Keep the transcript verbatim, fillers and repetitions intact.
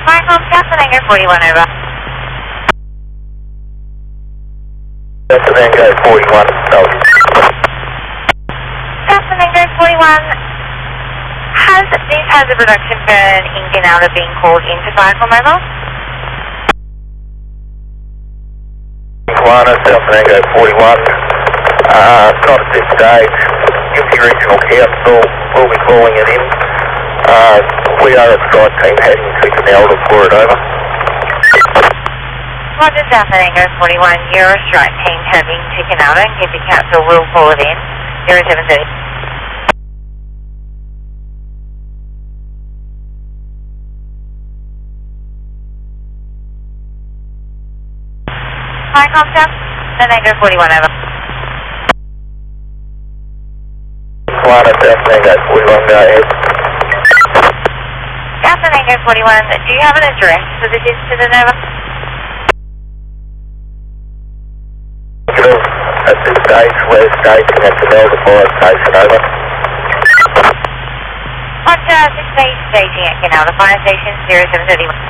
Michael, Delta Tango forty-one, over. Delta Tango forty-one, Celsius. Delta Tango forty-one, has this hazard reduction burn engine out of being called into Michael Mobile? Tijuana, Delta Tango forty-one, uh, not at this stage. If the original council will be calling it in. Uh, we are a strike team heading to Canelda for it, over. Roger, Delta Tango forty-one, you're a strike team heading to Canelda, and if the council will call it in, zero seven thirty. Hi, Comcast, Delta Tango forty-one, over. Tijuana, Delta Tango forty-one, go ahead. Delta Tango forty-one, do you have an address for this incident, over? At this stage, we're stationed at Canelda Fire Station, over. Roger, this stage staging at Canelda Fire Station, zero seven thirty-one.